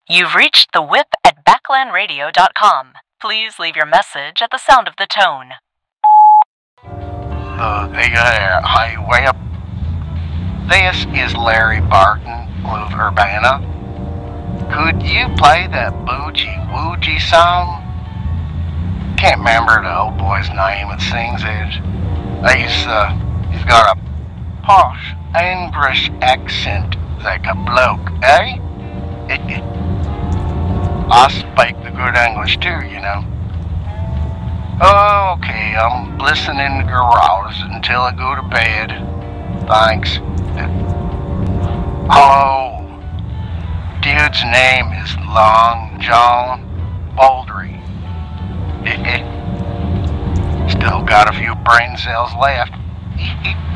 You've reached the whip at backlandradio.com. Please leave your message at the sound of the tone. Hey there, hi, Whip. This is Larry Barton of Urbana. Could you play that Boogie Woogie song? Can't remember the old boy's name that sings it. He's got a posh English accent like a bloke, eh? I speak the good English too, you know. Okay, I'm listening in the garage until I go to bed. Thanks. Oh, dude's name is Long John Baldry. Still got a few brain cells left.